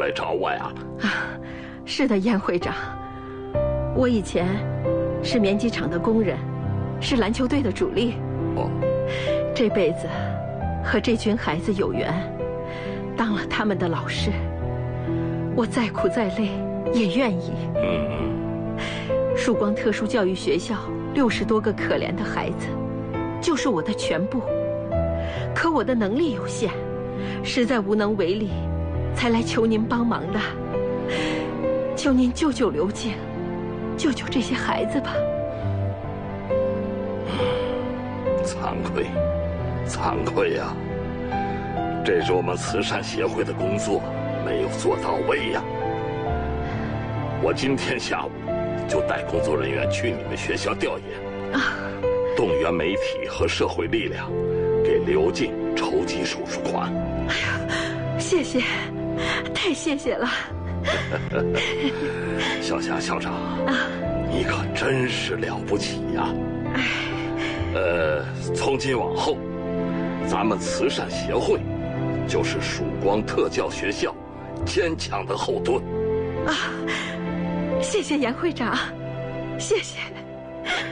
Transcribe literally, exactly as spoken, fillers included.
来找我呀？ 啊，是的，严会长，我以前是棉机厂的工人，是篮球队的主力。 哦， 这辈子和这群孩子有缘，当了他们的老师，我再苦再累也愿意。 嗯嗯。 曙光特殊教育学校六十多个可怜的孩子，就是我的全部。可我的能力有限，实在无能为力，才来求您帮忙的。求您救救刘静，救救这些孩子吧。 惭愧，惭愧呀！这是我们慈善协会的工作没有做到位呀。我今天下午就带工作人员去你们学校调研，啊，动员媒体和社会力量，给刘静筹集手术款。 哎呀，谢谢，太谢谢了。 小霞校长啊，你可真是了不起呀！呃，从今往后，咱们慈善协会就是曙光特教学校坚强的后盾。 啊，谢谢严会长，谢谢。